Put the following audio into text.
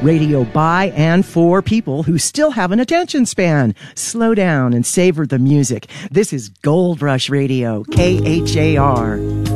Radio by and for people who still have an attention span. Slow down and savor the music. This is Gold Rush Radio, KHAR.